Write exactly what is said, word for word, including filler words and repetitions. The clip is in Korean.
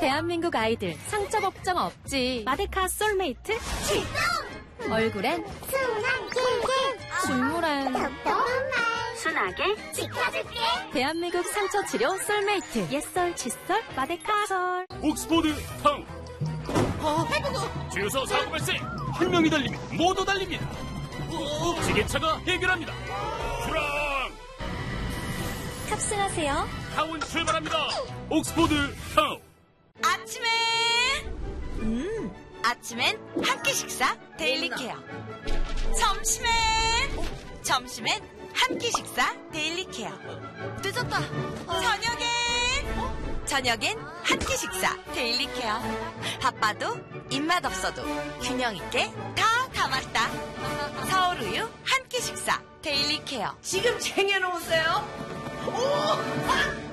대한민국 아이들 상처 걱정 없지. 마데카 솔메이트 출동! 얼굴엔 순한 길게, 중물엔 똑똑한 순하게 지켜줄게. 대한민국 상처 치료 솔메이트. 옛설 칫솔 마데카 솔. 옥스포드 타운. 어, 해보고. 주유소 사고 발생. 한 명이 달리면 모두 달립니다. 지게차가 해결합니다. 출항. 탑승하세요. 타운 출발합니다. 옥스포드 타운. 아침에 음 아침엔 한 끼 식사 데일리 케어. 점심엔 점심엔 한 끼 식사 데일리 케어. 늦었다. 저녁엔 저녁엔 한 끼 식사 데일리 케어. 바빠도 입맛 없어도 균형 있게 다 담았다. 서울 우유 한 끼 식사 데일리 케어. 지금 쟁여놓으세요. 오! 아!